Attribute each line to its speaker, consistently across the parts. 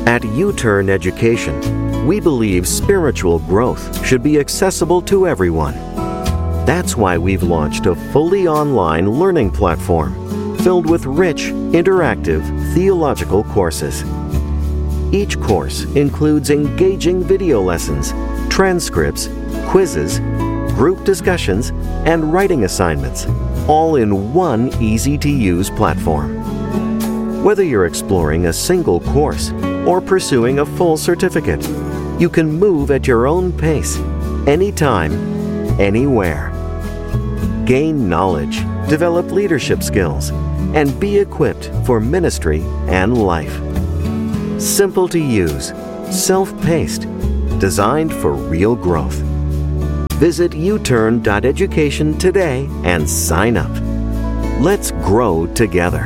Speaker 1: At U-Turn Education, we believe spiritual growth should be accessible to everyone. That's why we've launched a fully online learning platform filled with rich, interactive theological courses. Each course includes engaging video lessons, transcripts, quizzes, group discussions, and writing assignments, all in one easy-to-use platform. Whether you're exploring a single course or pursuing a full certificate, you can move at your own pace, anytime, anywhere. Gain knowledge, develop leadership skills, and be equipped for ministry and life. Simple to use, self-paced, designed for real growth. Visit uturn.education today and sign up. Let's grow together.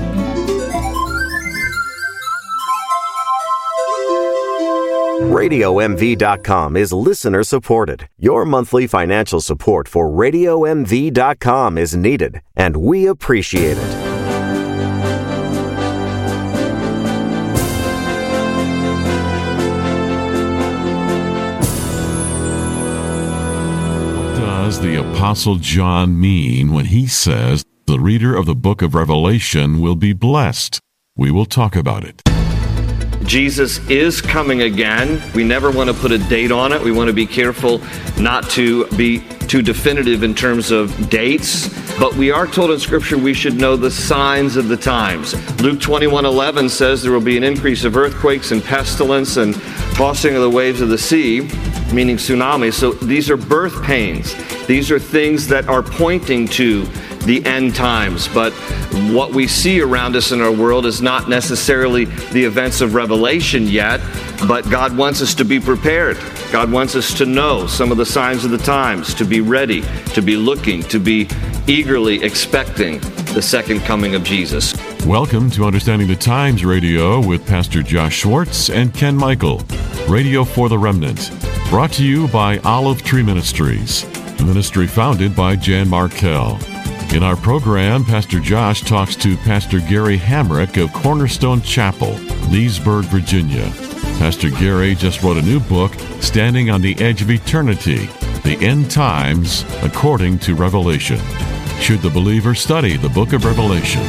Speaker 1: RadioMV.com is listener supported. Your monthly financial support for RadioMV.com is needed, and we appreciate it.
Speaker 2: What does the Apostle John mean when he says the reader of the book of Revelation will be blessed? We will talk about it.
Speaker 3: Jesus is coming again. We never want to put a date on it. We want to be careful not to be too definitive in terms of dates. But we are told in Scripture we should know the signs of the times. Luke 21:11 says there will be an increase of earthquakes and pestilence and tossing of the waves of the sea, meaning tsunamis. So these are birth pains. These are things that are pointing to the end times. But what we see around us in our world is not necessarily the events of Revelation yet, but God wants us to be prepared. God wants us to know some of the signs of the times, to be ready, to be looking, to be eagerly expecting the second coming of Jesus.
Speaker 2: Welcome to Understanding the Times Radio with Pastor Josh Schwartz and Ken Michael. Radio for the Remnant. Brought to you by Olive Tree Ministries, a ministry founded by Jan Markell. In our program, Pastor Josh talks to Pastor Gary Hamrick of Cornerstone Chapel, Leesburg, Virginia. Pastor Gary just wrote a new book, Standing on the Edge of Eternity, The End Times According to Revelation. Should the believer study the book of Revelation?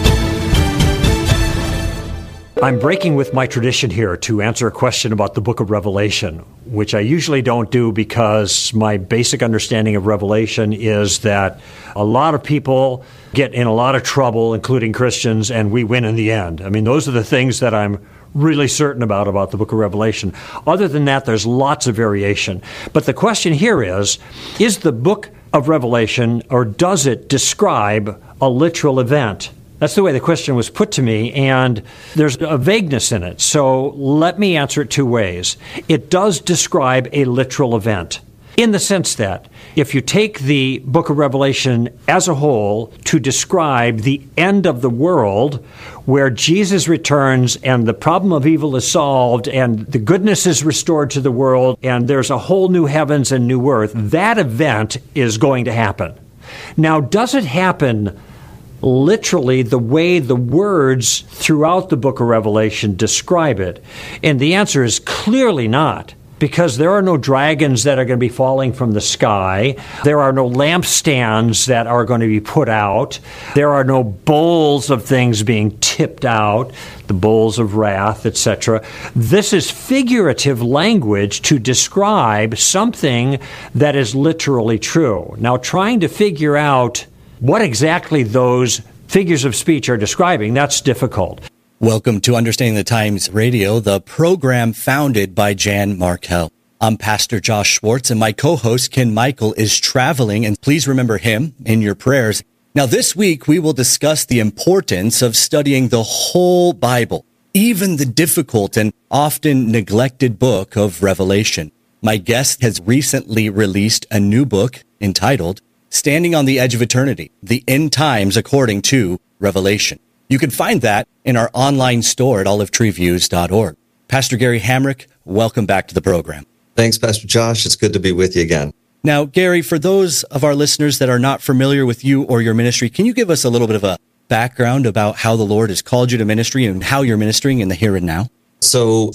Speaker 4: I'm breaking with my tradition here to answer a question about the book of Revelation, which I usually don't do because my basic understanding of Revelation is that a lot of people get in a lot of trouble, including Christians, and we win in the end. I mean, those are the things that I'm really certain about the book of Revelation. Other than that, there's lots of variation. But the question here is the book of Revelation, or does it describe a literal event? That's the way the question was put to me, and there's a vagueness in it. So let me answer it two ways. It does describe a literal event, in the sense that if you take the book of Revelation as a whole to describe the end of the world, where Jesus returns and the problem of evil is solved and the goodness is restored to the world and there's a whole new heavens and new earth, that event is going to happen. Now, does it happen literally the way the words throughout the book of Revelation describe it? And the answer is clearly not, because there are no dragons that are going to be falling from the sky. There are no lampstands that are going to be put out. There are no bowls of things being tipped out, the bowls of wrath, etc. This is figurative language to describe something that is literally true. Now, trying to figure out what exactly those figures of speech are describing, that's difficult.
Speaker 5: Welcome to Understanding the Times Radio, the program founded by Jan Markell. I'm Pastor Josh Schwartz, and my co-host Ken Michael is traveling, and please remember him in your prayers. Now, this week we will discuss the importance of studying the whole Bible, even the difficult and often neglected book of Revelation. My guest has recently released a new book entitled Standing on the Edge of Eternity, The End Times According to Revelation. You can find that in our online store at olivetreeviews.org. Pastor Gary Hamrick, welcome back to the program.
Speaker 6: Thanks, Pastor Josh. It's good to be with you again.
Speaker 5: Now, Gary, for those of our listeners that are not familiar with you or your ministry, can you give us a little bit of a background about how the Lord has called you to ministry and how you're ministering in the here and now?
Speaker 6: So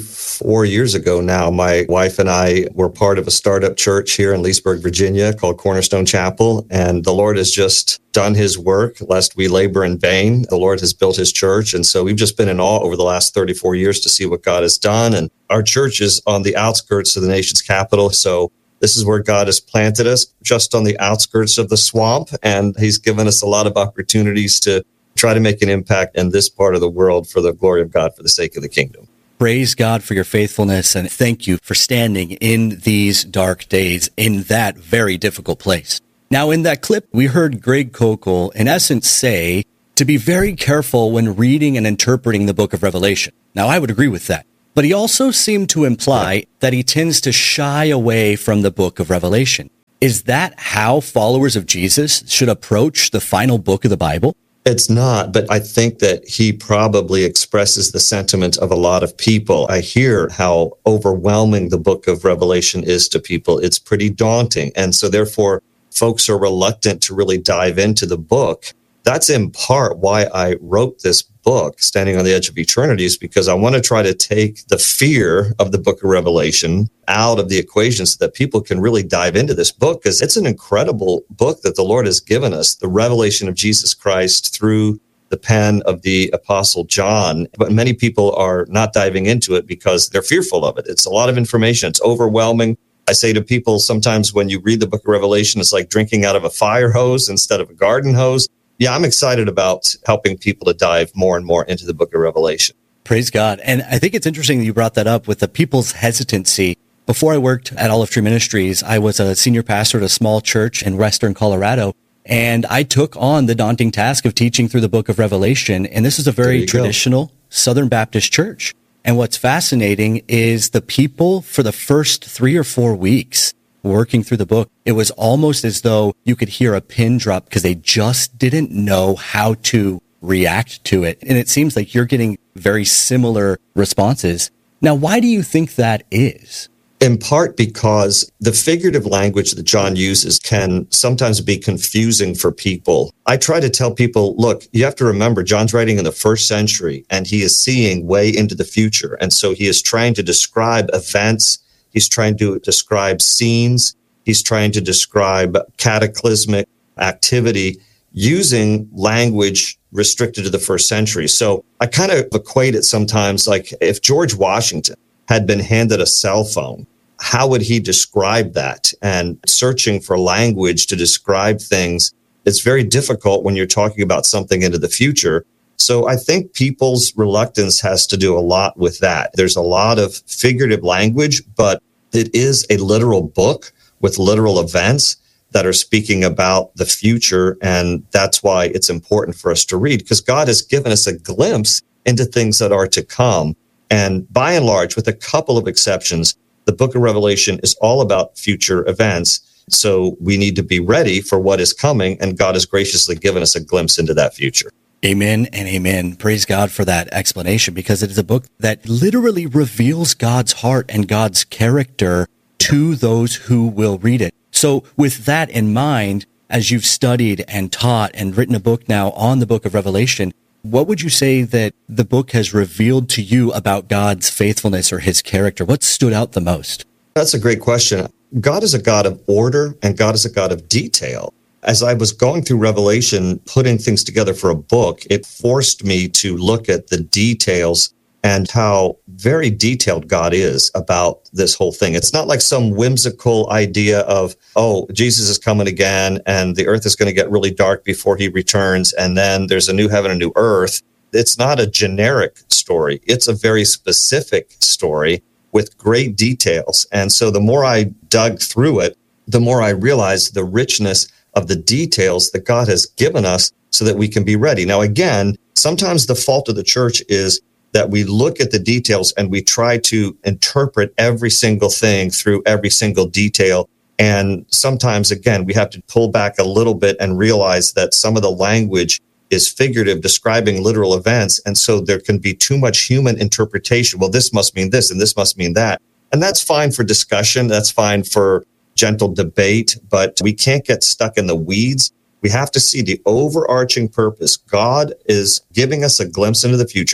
Speaker 6: 34 years ago now, my wife and I were part of a startup church here in Leesburg, Virginia called Cornerstone Chapel. And the Lord has just done his work, lest we labor in vain. The Lord has built his church. And so we've just been in awe over the last 34 years to see what God has done. And our church is on the outskirts of the nation's capital. So this is where God has planted us, just on the outskirts of the swamp. And he's given us a lot of opportunities to try to make an impact in this part of the world for the glory of God, for the sake of the kingdom.
Speaker 5: Praise God for your faithfulness, and thank you for standing in these dark days in that very difficult place. Now, in that clip, we heard Greg Koukl, in essence, say to be very careful when reading and interpreting the book of Revelation. Now, I would agree with that. But he also seemed to imply that he tends to shy away from the book of Revelation. Is that how followers of Jesus should approach the final book of the Bible?
Speaker 6: It's not, but I think that he probably expresses the sentiment of a lot of people. I hear how overwhelming the book of Revelation is to people. It's pretty daunting. And so therefore, folks are reluctant to really dive into the book. That's in part why I wrote this book, Standing on the Edge of Eternity, is because I want to try to take the fear of the book of Revelation out of the equation so that people can really dive into this book, because it's an incredible book that the Lord has given us, the revelation of Jesus Christ through the pen of the Apostle John. But many people are not diving into it because they're fearful of it. It's a lot of information. It's overwhelming. I say to people sometimes when you read the book of Revelation, it's like drinking out of a fire hose instead of a garden hose. Yeah, I'm excited about helping people to dive more and more into the book of Revelation.
Speaker 5: Praise God. And I think it's interesting that you brought that up with the people's hesitancy. Before I worked at Olive Tree Ministries, I was a senior pastor at a small church in Western Colorado, and I took on the daunting task of teaching through the book of Revelation. And this is a very traditional Southern Baptist church. And what's fascinating is the people for the first 3 or 4 weeks working through the book, it was almost as though you could hear a pin drop because they just didn't know how to react to it. And it seems like you're getting very similar responses. Now, why do you think that is?
Speaker 6: In part because the figurative language that John uses can sometimes be confusing for people. I try to tell people, look, you have to remember John's writing in the 1st century and he is seeing way into the future. And so he is trying to describe events. He's trying to describe scenes. He's trying to describe cataclysmic activity using language restricted to the 1st century. So I kind of equate it sometimes like if George Washington had been handed a cell phone, how would he describe that? And searching for language to describe things, it's very difficult when you're talking about something into the future. So I think people's reluctance has to do a lot with that. There's a lot of figurative language, but it is a literal book with literal events that are speaking about the future. And that's why it's important for us to read, because God has given us a glimpse into things that are to come. And by and large, with a couple of exceptions, the book of Revelation is all about future events. So we need to be ready for what is coming. And God has graciously given us a glimpse into that future.
Speaker 5: Amen and amen. Praise God for that explanation, because it is a book that literally reveals God's heart and God's character to those who will read it. So with that in mind, as you've studied and taught and written a book now on the book of Revelation, what would you say that the book has revealed to you about God's faithfulness or his character? What stood out the most?
Speaker 6: That's a great question. God is a God of order and God is a God of detail. As I was going through Revelation, putting things together for a book, it forced me to look at the details and how very detailed God is about this whole thing. It's not like some whimsical idea of, oh, Jesus is coming again and the earth is going to get really dark before he returns and then there's a new heaven and new earth. It's not a generic story. It's a very specific story with great details. And so the more I dug through it, the more I realized the richness of the details that God has given us so that we can be ready. Now, again, sometimes the fault of the church is that we look at the details and we try to interpret every single thing through every single detail. And sometimes, again, we have to pull back a little bit and realize that some of the language is figurative, describing literal events. And so there can be too much human interpretation. Well, this must mean this and this must mean that. And that's fine for discussion. That's fine for gentle debate, but we can't get stuck in the weeds. We have to see the overarching purpose. God is giving us a glimpse into the future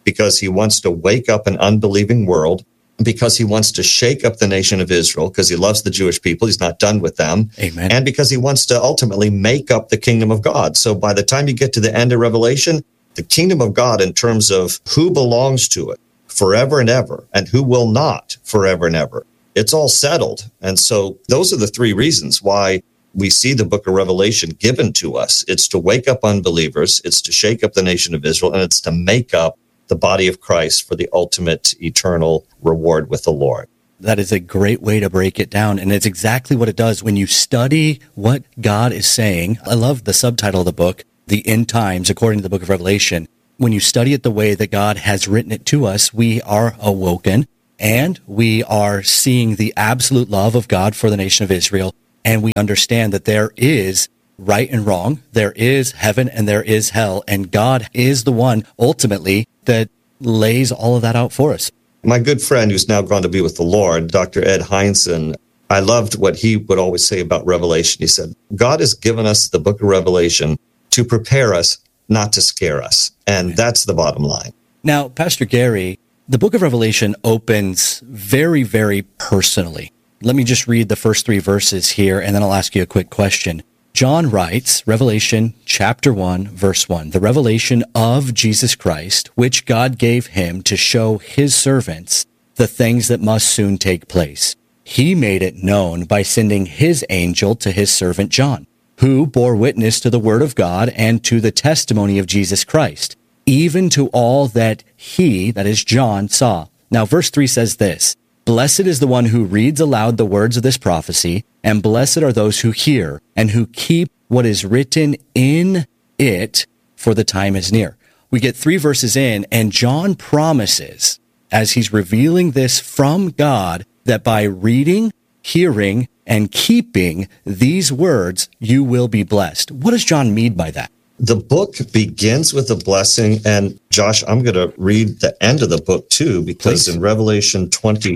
Speaker 6: because he wants to wake up an unbelieving world, because he wants to shake up the nation of Israel, because he loves the Jewish people. He's not done with them.
Speaker 5: Amen.
Speaker 6: And because he wants to ultimately make up the kingdom of God. So by the time you get to the end of Revelation, the kingdom of God, in terms of who belongs to it forever and ever, and who will not forever and ever, it's all settled. And so those are the three reasons why we see the book of Revelation given to us. It's to wake up unbelievers, it's to shake up the nation of Israel, and it's to make up the body of Christ for the ultimate eternal reward with the Lord.
Speaker 5: That is a great way to break it down. And it's exactly what it does when you study what God is saying. I love the subtitle of the book, The End Times, according to the book of Revelation. When you study it the way that God has written it to us, we are awoken and we are seeing the absolute love of God for the nation of Israel. And we understand that there is right and wrong. There is heaven and there is hell. And God is the one ultimately that lays all of that out for us.
Speaker 6: My good friend, who's now gone to be with the Lord, Dr. Ed Heinzen, I loved what he would always say about Revelation. He said, God has given us the book of Revelation to prepare us, not to scare us. And that's the bottom line.
Speaker 5: Now, Pastor Gary, the book of Revelation opens very, very personally. Let me just read the first 3 verses here, and then I'll ask you a quick question. John writes, Revelation chapter 1, verse 1, the revelation of Jesus Christ, which God gave him to show his servants the things that must soon take place. He made it known by sending his angel to his servant John, who bore witness to the word of God and to the testimony of Jesus Christ, even to all that he, that is John, saw. Now, verse 3 says this, Blessed is the one who reads aloud the words of this prophecy, and blessed are those who hear and who keep what is written in it, for the time is near. We get 3 verses in, and John promises, as he's revealing this from God, that by reading, hearing, and keeping these words, you will be blessed. What does John mean by that?
Speaker 6: The book begins with a blessing, and Josh, I'm going to read the end of the book too, because
Speaker 5: Please.
Speaker 6: In Revelation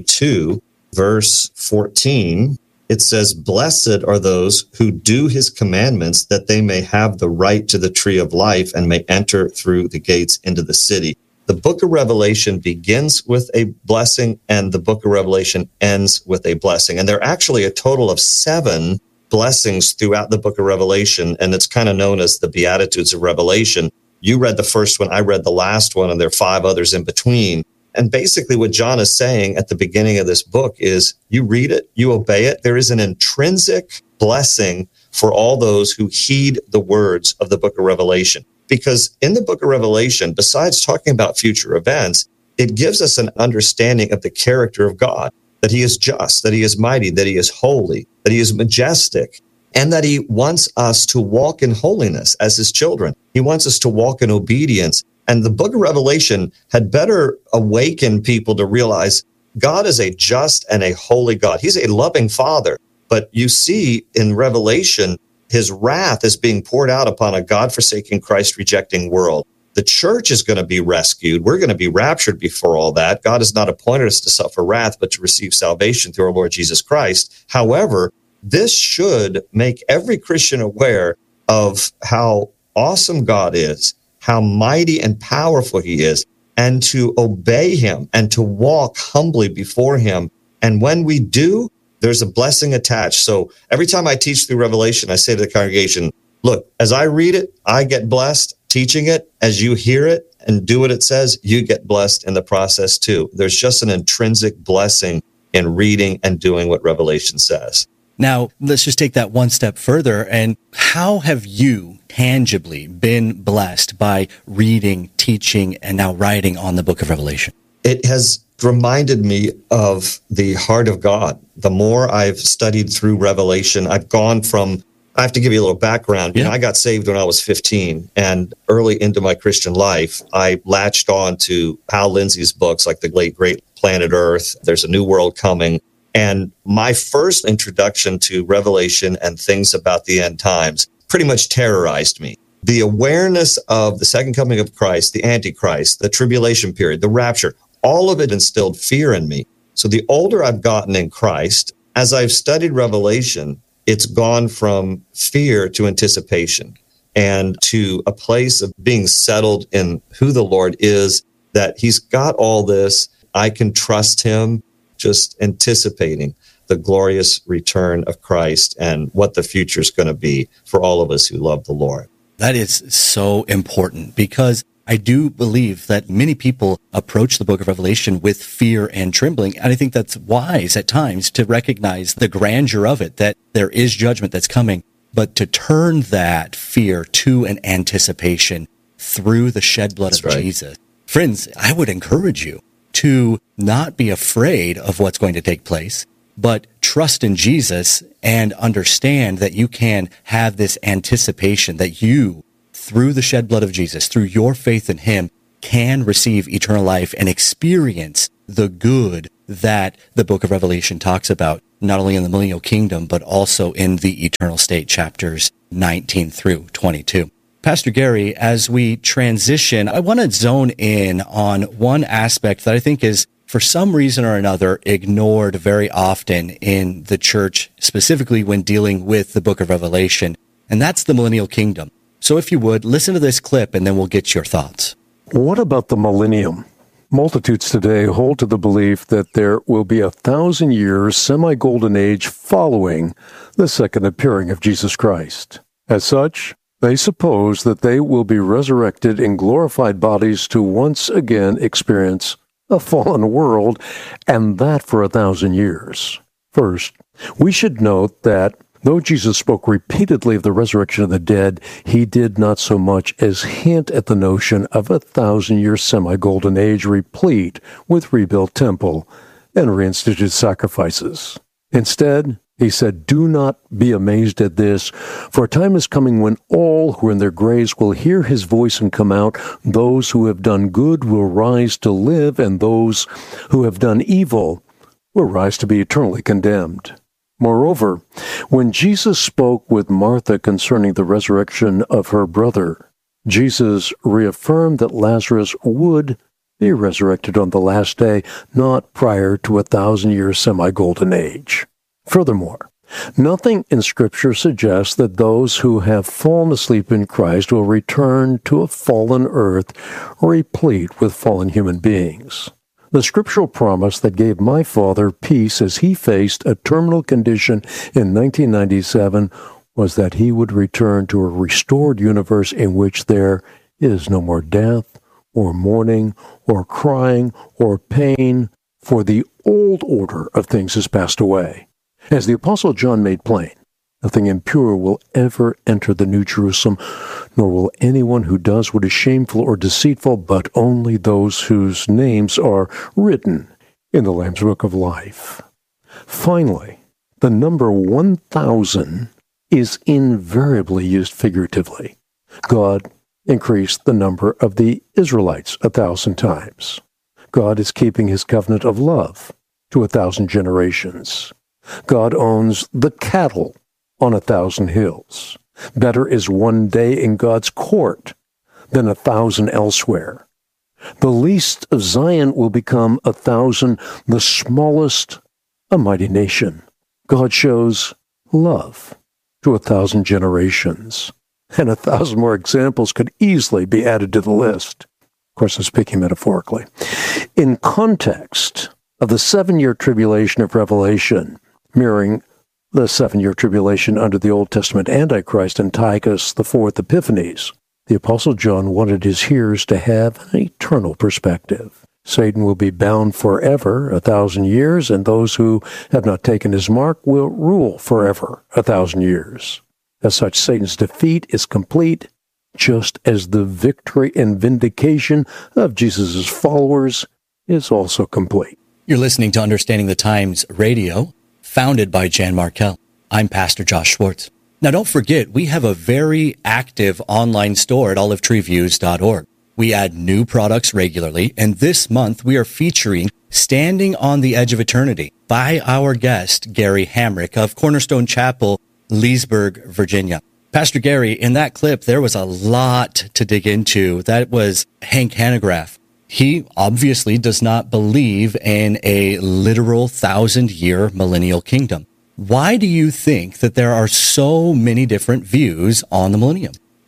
Speaker 6: 22, verse 14, it says, Blessed are those who do his commandments, that they may have the right to the tree of life and may enter through the gates into the city. The book of Revelation begins with a blessing, and the book of Revelation ends with a blessing. And there are actually a total of 7 blessings throughout the book of Revelation, and it's kind of known as the Beatitudes of Revelation. You read the first one, I read the last one, and there are 5 others in between. And basically what John is saying at the beginning of this book is, you read it, you obey it. There is an intrinsic blessing for all those who heed the words of the book of Revelation. Because in the book of Revelation, besides talking about future events, it gives us an understanding of the character of God, that he is just, that he is mighty, that he is holy, that he is majestic, and that he wants us to walk in holiness as his children. He wants us to walk in obedience. And the book of Revelation had better awaken people to realize God is a just and a holy God. He's a loving Father. But you see in Revelation, his wrath is being poured out upon a God-forsaken, Christ-rejecting world. The church is going to be rescued. We're going to be raptured before all that. God has not appointed us to suffer wrath, but to receive salvation through our Lord Jesus Christ. However, this should make every Christian aware of how awesome God is, how mighty and powerful he is, and to obey him and to walk humbly before him. And when we do, there's a blessing attached. So every time I teach through Revelation, I say to the congregation, look, as I read it, I get blessed teaching it. As you hear it and do what it says, you get blessed in the process too. There's just an intrinsic blessing in reading and doing what Revelation says.
Speaker 5: Now, let's just take that one step further. And how have you tangibly been blessed by reading, teaching, and now writing on the book of Revelation?
Speaker 6: It has reminded me of the heart of God. The more I've studied through Revelation, I've gone from, I have to give you a little background.
Speaker 5: Yeah.
Speaker 6: You know, I got saved when I was 15, and early into my Christian life, I latched on to Hal Lindsey's books like The Late Great Planet Earth, There's a New World Coming. And my first introduction to Revelation and things about the end times pretty much terrorized me. The awareness of the second coming of Christ, the Antichrist, the tribulation period, the rapture, all of it instilled fear in me. So the older I've gotten in Christ, as I've studied Revelation, it's gone from fear to anticipation and to a place of being settled in who the Lord is that he's got all this. I can trust him, just anticipating the glorious return of Christ and what the future is going to be for all of us who love the Lord.
Speaker 5: That is so important, because I do believe that many people approach the book of Revelation with fear and trembling. And I think that's wise at times to recognize the grandeur of it, that there is judgment that's coming, but to turn that fear to an anticipation through the shed blood of Jesus. Friends, I would encourage you to not be afraid of what's going to take place, but trust in Jesus and understand that you can have this anticipation that you, through the shed blood of Jesus, through your faith in him, can receive eternal life and experience the good that the book of Revelation talks about, not only in the millennial kingdom, but also in the eternal state, chapters 19 through 22. Pastor Gary, as we transition, I want to zone in on one aspect that I think is, for some reason or another, ignored very often in the church, specifically when dealing with the book of Revelation, and that's the millennial kingdom. So if you would, listen to this clip and then we'll get your thoughts.
Speaker 7: What about the millennium? Multitudes today hold to the belief that there will be 1,000-year semi-golden age following the second appearing of Jesus Christ. As such, they suppose that they will be resurrected in glorified bodies to once again experience a fallen world, and that for 1,000 years. First, we should note that though Jesus spoke repeatedly of the resurrection of the dead, he did not so much as hint at the notion of 1,000-year semi-golden age replete with rebuilt temple and reinstituted sacrifices. Instead, he said, "Do not be amazed at this, for a time is coming when all who are in their graves will hear his voice and come out. Those who have done good will rise to live, and those who have done evil will rise to be eternally condemned." Moreover, when Jesus spoke with Martha concerning the resurrection of her brother, Jesus reaffirmed that Lazarus would be resurrected on the last day, not prior to 1,000-year semi-golden age. Furthermore, nothing in Scripture suggests that those who have fallen asleep in Christ will return to a fallen earth replete with fallen human beings. The scriptural promise that gave my father peace as he faced a terminal condition in 1997 was that he would return to a restored universe in which there is no more death, or mourning, or crying, or pain, for the old order of things has passed away. As the Apostle John made plain, nothing impure will ever enter the New Jerusalem, nor will anyone who does what is shameful or deceitful, but only those whose names are written in the Lamb's Book of Life. Finally, the number 1,000 is invariably used figuratively. God increased the number of the Israelites 1,000 times. God is keeping his covenant of love to 1,000 generations. God owns the cattle on 1,000 hills. Better is one day in God's court than 1,000 elsewhere. The least of Zion will become 1,000, the smallest a mighty nation. God shows love to 1,000 generations. And 1,000 more examples could easily be added to the list. Of course, I'm speaking metaphorically. In context of the 7-year tribulation of Revelation, mirroring the 7-year tribulation under the Old Testament Antichrist and Antiochus IV Epiphanes, the Apostle John wanted his hearers to have an eternal perspective. Satan will be bound forever 1,000 years, and those who have not taken his mark will rule forever 1,000 years. As such, Satan's defeat is complete, just as the victory and vindication of Jesus' followers is also complete.
Speaker 5: You're listening to Understanding the Times Radio, founded by Jan Markell. I'm Pastor Josh Schwartz. Now, don't forget, we have a very active online store at olivetreeviews.org. We add new products regularly, and this month we are featuring Standing on the Edge of Eternity by our guest, Gary Hamrick of Cornerstone Chapel, Leesburg, Virginia. Pastor Gary, in that clip, there was a lot to dig into. That was Hank Hanegraaff. He obviously does not believe in a literal 1,000-year millennial kingdom. Why do you think that there are so many different views on the millennium?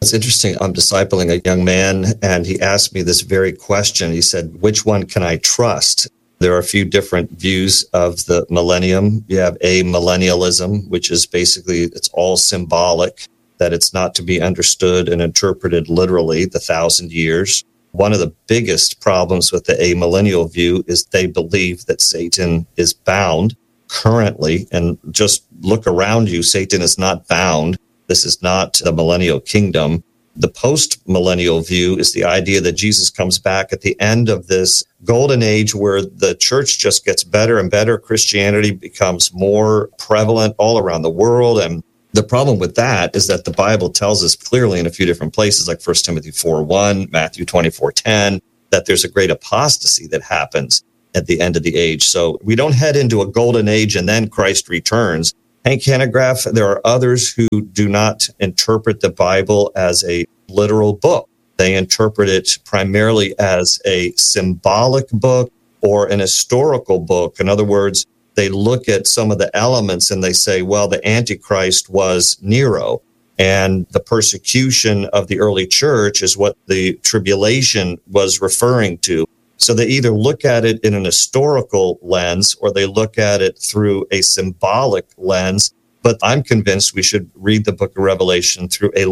Speaker 6: It's interesting. I'm discipling a young man, and he asked me this very question. He said, which one can I trust? There are a few different views of the millennium. You have amillennialism, which is basically, it's all symbolic, that it's not to be understood and interpreted literally, the 1,000 years. One of the biggest problems with the amillennial view is they believe that Satan is bound currently. And just look around you, Satan is not bound. This is not the millennial kingdom. The post-millennial view is the idea that Jesus comes back at the end of this golden age where the church just gets better and better. Christianity becomes more prevalent all around the world. And the problem with that is that the Bible tells us clearly in a few different places, like 1 Timothy 4:1, Matthew 24:10, that there's a great apostasy that happens at the end of the age. So we don't head into a golden age and then Christ returns. Hank Hanegraaff, there are others who do not interpret the Bible as a literal book. They interpret it primarily as a symbolic book or an historical book. In other words, they look at some of the elements and they say, well, the Antichrist was Nero, and the persecution of the early church is what the tribulation was referring to. So they either look at it in an historical lens or they look at it through a symbolic lens. But I'm convinced we should read the book of Revelation through a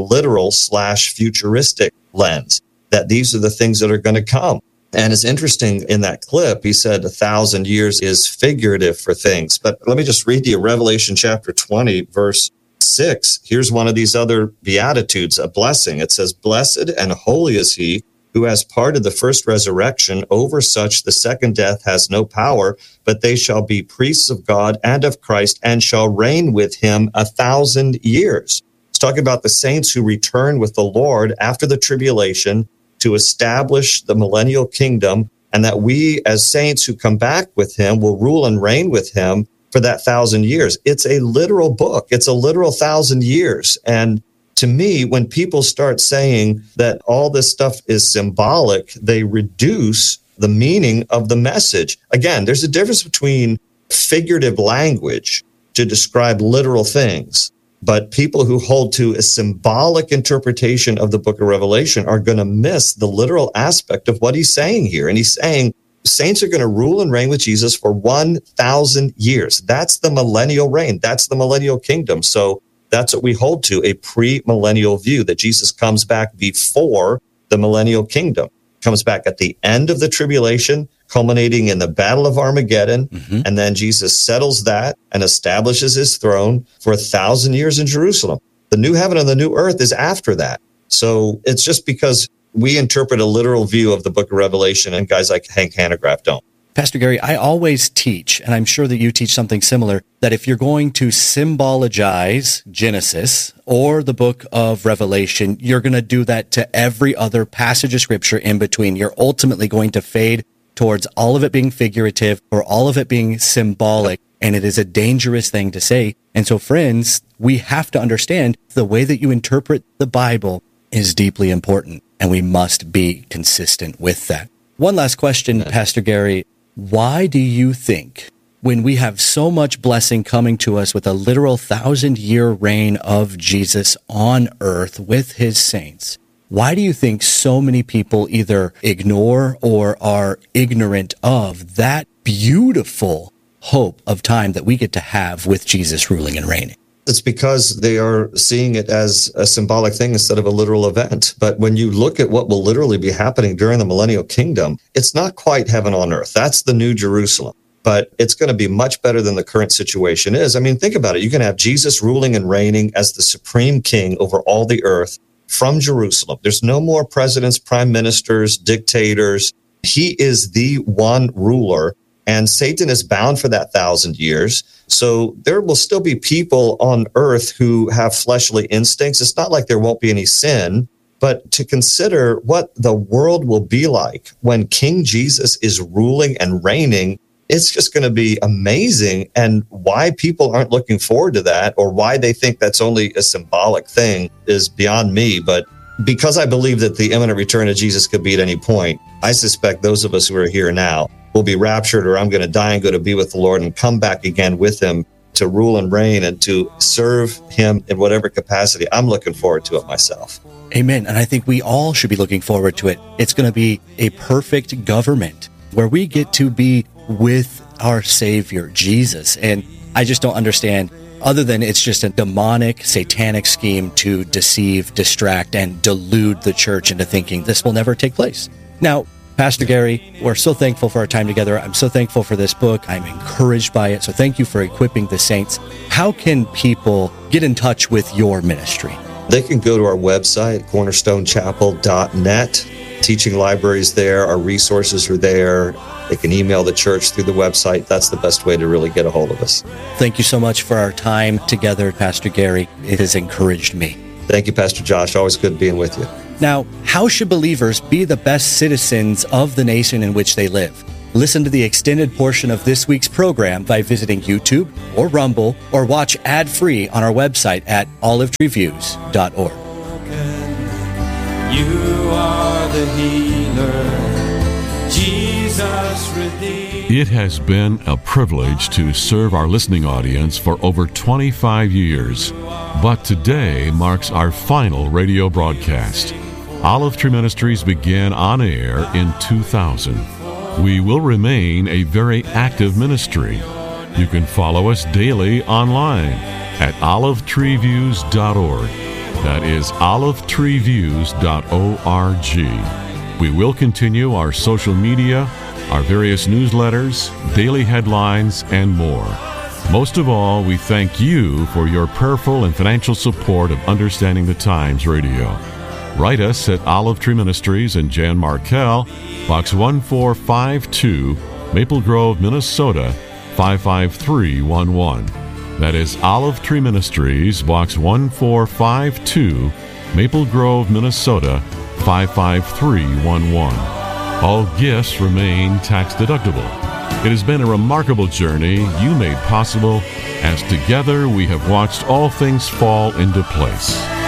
Speaker 6: literal/futuristic lens, that these are the things that are going to come. And it's interesting in that clip, he said 1,000 years is figurative for things. But let me just read you Revelation chapter 20, verse 6. Here's one of these other beatitudes, a blessing. It says, "Blessed and holy is he who has part of the first resurrection. Over such the second death has no power, but they shall be priests of God and of Christ and shall reign with him 1,000 years. It's talking about the saints who return with the Lord after the tribulation to establish the millennial kingdom, and that we as saints who come back with him will rule and reign with him for that 1,000 years. It's a literal book. It's a literal 1,000 years. And to me, when people start saying that all this stuff is symbolic, they reduce the meaning of the message. Again, there's a difference between figurative language to describe literal things, but people who hold to a symbolic interpretation of the book of Revelation are going to miss the literal aspect of what he's saying here. And he's saying saints are going to rule and reign with Jesus for 1,000 years. That's the millennial reign. That's the millennial kingdom. So that's what we hold to, a pre-millennial view, that Jesus comes back before the millennial kingdom, comes back at the end of the tribulation, culminating in the Battle of Armageddon. And then Jesus settles that and establishes his throne for 1,000 years in Jerusalem. The new heaven and the new earth is after that. So it's just because we interpret a literal view of the book of Revelation and guys like Hank Hanegraaff don't.
Speaker 5: Pastor Gary, I always teach, and I'm sure that you teach something similar, that if you're going to symbologize Genesis or the book of Revelation, you're going to do that to every other passage of scripture in between. You're ultimately going to fade towards all of it being figurative or all of it being symbolic, and it is a dangerous thing to say. And so, friends, we have to understand the way that you interpret the Bible is deeply important, and we must be consistent with that. One last question, Pastor Gary. Why do you think, when we have so much blessing coming to us with a literal 1,000-year reign of Jesus on earth with his saints, why do you think so many people either ignore or are ignorant of that beautiful hope of time that we get to have with Jesus ruling and reigning?
Speaker 6: It's because they are seeing it as a symbolic thing instead of a literal event. But when you look at what will literally be happening during the millennial kingdom, it's not quite heaven on earth. That's the new Jerusalem. But it's going to be much better than the current situation is. I mean, think about it. You can have Jesus ruling and reigning as the supreme king over all the earth from Jerusalem. There's no more presidents, prime ministers, dictators. He is the one ruler. And Satan is bound for that 1,000 years. So there will still be people on earth who have fleshly instincts. It's not like there won't be any sin, but to consider what the world will be like when King Jesus is ruling and reigning, it's just going to be amazing. And why people aren't looking forward to that, or why they think that's only a symbolic thing, is beyond me. But because I believe that the imminent return of Jesus could be at any point, I suspect those of us who are here now will be raptured, or I'm going to die and go to be with the Lord and come back again with him to rule and reign and to serve him in whatever capacity. I'm looking forward to it myself.
Speaker 5: Amen. And I think we all should be looking forward to it. It's going to be a perfect government where we get to be with our Savior, Jesus. And I just don't understand, other than it's just a demonic, satanic scheme to deceive, distract, and delude the church into thinking this will never take place. Now, Pastor Gary, we're so thankful for our time together. I'm so thankful for this book. I'm encouraged by it. So thank you for equipping the saints. How can people get in touch with your ministry?
Speaker 6: They can go to our website, cornerstonechapel.net. Teaching libraries there. Our resources are there. They can email the church through the website. That's the best way to really get a hold of us.
Speaker 5: Thank you so much for our time together, Pastor Gary. It has encouraged me.
Speaker 6: Thank you, Pastor Josh. Always good being with you.
Speaker 5: Now, how should believers be the best citizens of the nation in which they live? Listen to the extended portion of this week's program by visiting YouTube or Rumble, or watch ad-free on our website at olivetreeviews.org.
Speaker 8: You are the healer, Jesus redeemed.
Speaker 2: It has been a privilege to serve our listening audience for over 25 years. But today marks our final radio broadcast. Olive Tree Ministries began on air in 2000. We will remain a very active ministry. You can follow us daily online at olivetreeviews.org. That is olivetreeviews.org. We will continue our social media, our various newsletters, daily headlines, and more. Most of all, we thank you for your prayerful and financial support of Understanding the Times Radio. Write us at Olive Tree Ministries and Jan Markell, Box 1452, Maple Grove, Minnesota, 55311. That is Olive Tree Ministries, Box 1452, Maple Grove, Minnesota, 55311. All gifts remain tax deductible. It has been a remarkable journey you made possible as together we have watched all things fall into place.